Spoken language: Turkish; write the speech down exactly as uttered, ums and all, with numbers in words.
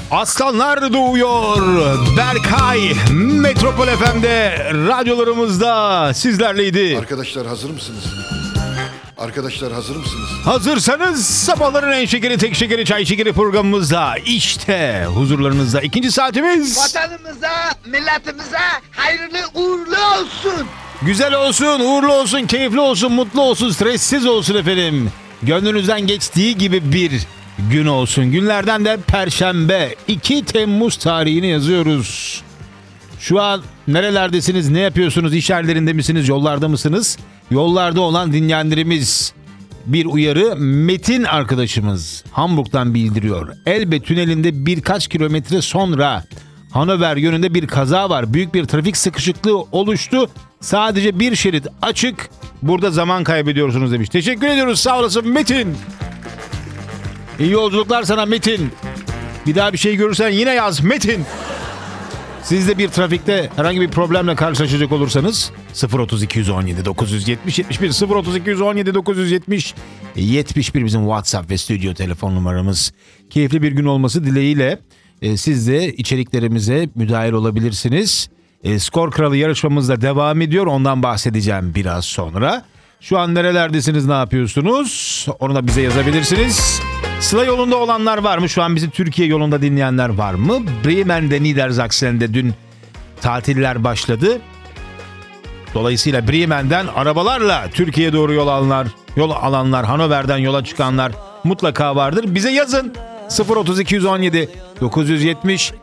Aslanlar doğuyor. Berkay Metropol F M'de radyolarımızda sizlerleydi. Arkadaşlar hazır mısınız? Arkadaşlar hazır mısınız? Hazırsanız sabahların en şekeri tek şekeri çay şekeri programımızda işte huzurlarınızda ikinci saatimiz. Vatanımıza, milletimize hayırlı uğurlu olsun. Güzel olsun, uğurlu olsun, keyifli olsun, mutlu olsun, stressiz olsun efendim. Gönlünüzden geçtiği gibi bir gün olsun. Günlerden de Perşembe iki Temmuz tarihini yazıyoruz. Şu an nerelerdesiniz, ne yapıyorsunuz, iş yerlerinde misiniz, yollarda mısınız? Yollarda olan dinleyenlerimiz bir uyarı. Metin arkadaşımız Hamburg'dan bildiriyor. Elbe tünelinde birkaç kilometre sonra Hannover yönünde bir kaza var. Büyük bir trafik sıkışıklığı oluştu. Sadece bir şerit açık. Burada zaman kaybediyorsunuz demiş. Teşekkür ediyoruz, sağ olasın Metin. İyi yolculuklar sana Metin. Bir daha bir şey görürsen yine yaz Metin. Siz de bir trafikte herhangi bir problemle karşılaşacak olursanız sıfır otuz iki on yedi dokuz yetmiş yetmiş bir sıfır otuz iki on yedi dokuz yetmiş yetmiş bir bizim WhatsApp ve stüdyo telefon numaramız. Keyifli bir gün olması dileğiyle e, siz de içeriklerimize müdahil olabilirsiniz. E, Skor Kralı yarışmamız da devam ediyor. Ondan bahsedeceğim biraz sonra. Şu an nerelerdesiniz, ne yapıyorsunuz? Onu da bize yazabilirsiniz. Sıla yolunda olanlar var mı? Şu an bizi Türkiye yolunda dinleyenler var mı? Bremen'de, Niedersachsen'de dün tatiller başladı. Dolayısıyla Bremen'den arabalarla Türkiye'ye doğru yol alanlar, yol alanlar, Hannover'den yola çıkanlar mutlaka vardır. Bize yazın. sıfır otuz iki on yedi dokuz yetmiş